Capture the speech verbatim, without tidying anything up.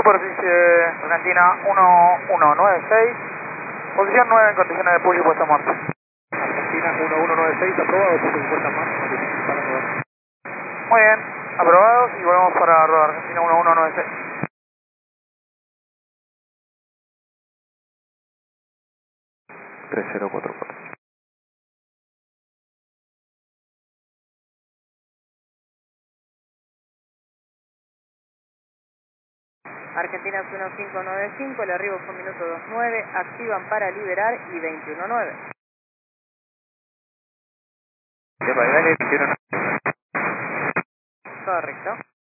superficie Argentina uno uno nueve seis, posición nueve en condiciones de push y puesta en marcha. Argentina uno uno nueve seis, aprobado, push y puesta en marcha. Para rodar. Muy bien, aprobados y volvemos para rodar Argentina uno uno nueve seis. tres cero cuatro cuatro. Argentina uno cinco nueve cinco, el arribo fue minuto dos nueve, activan para liberar y veintiuno nueve. De Baidale, veintiuno nueve. Correcto.